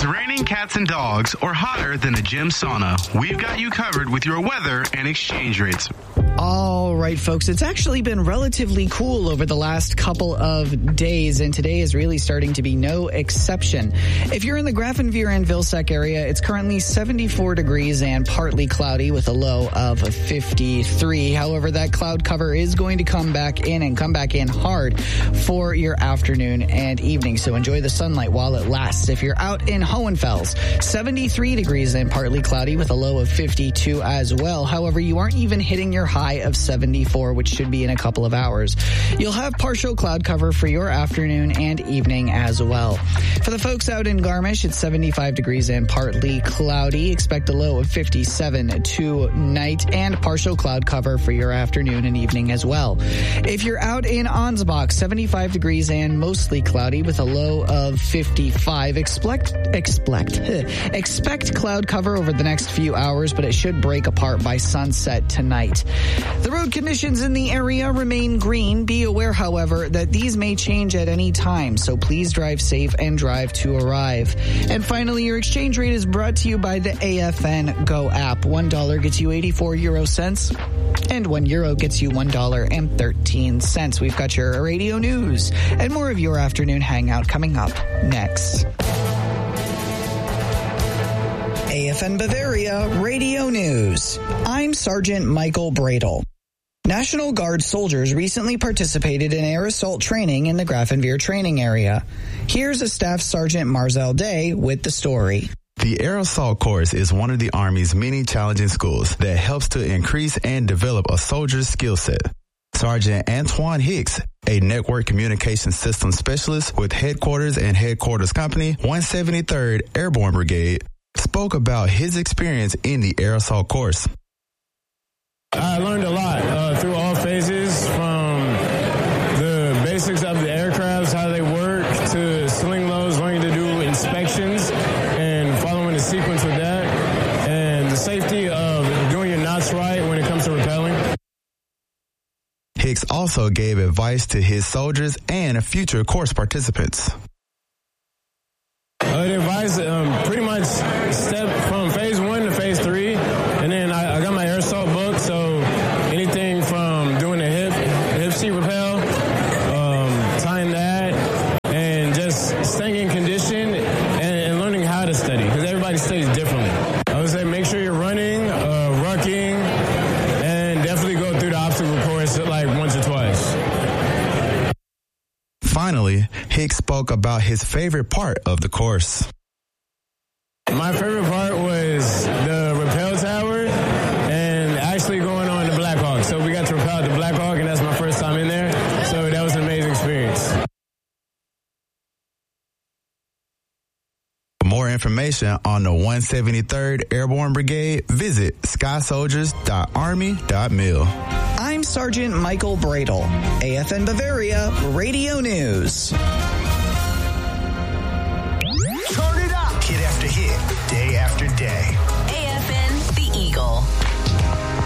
it's raining cats and dogs or hotter than a gym sauna, we've got you covered with your weather and exchange rates. All right, folks, it's actually been relatively cool over the last couple of days, and today is really starting to be no exception. If you're in the Grafenveer and Vilseck area, it's currently 74 degrees and partly cloudy with a low of 53. However, that cloud cover is going to come back in hard for your afternoon and evening, so enjoy the sunlight while it lasts. If you're out in Hohenfels, 73 degrees and partly cloudy with a low of 52 as well. However, you aren't even hitting your high of 74, which should be in a couple of hours. You'll have partial cloud cover for your afternoon and evening as well. For the folks out in Garmisch, it's 75 degrees and partly cloudy. Expect a low of 57 tonight and partial cloud cover for your afternoon and evening as well. If you're out in Ansbach, 75 degrees and mostly cloudy with a low of 55. Expect cloud cover over the next few hours, but it should break apart by sunset tonight. The road conditions in the area remain green. Be aware, however, that these may change at any time, so please drive safe and drive to arrive. And finally, your exchange rate is brought to you by the AFN Go app. $1 gets you 84 euro cents, and €1 gets you $1.13. We've got your radio news and more of your afternoon hangout coming up next. AFN Bavaria Radio News. I'm Sergeant Michael Bradle. National Guard soldiers recently participated in air assault training in the Grafenveer training area. Here's a Staff Sergeant Marzel Day with the story. The Air Assault Course is one of the Army's many challenging schools that helps to increase and develop a soldier's skill set. Sergeant Antoine Hicks, a network communication systems specialist with headquarters and headquarters company 173rd Airborne Brigade, spoke about his experience in the Air Assault Course. I learned a lot through all phases, from the basics of the aircrafts, how they work, to sling loads, learning to do inspections and following the sequence with that, and the safety of doing your knots right when it comes to rappelling. Hicks also gave advice to his soldiers and future course participants. The advice, pretty much step from phase 1 to phase 3, and then I got my air assault book, so anything from doing the hip seat rappel, tying that, and just staying in condition and learning how to study, because everybody studies differently. I would say make sure you're running, rucking, and definitely go through the obstacle course like once or twice. Finally, Hicks spoke about his favorite part of the course. My favorite part was the rappel tower and actually going on the Black Hawk. So we got to rappel at the Black Hawk, and that's my first time in there. So that was an amazing experience. For more information on the 173rd Airborne Brigade, visit skysoldiers.army.mil. I'm Sergeant Michael Bradle, AFN Bavaria Radio News. Turn it up. Hit after hit, day after day.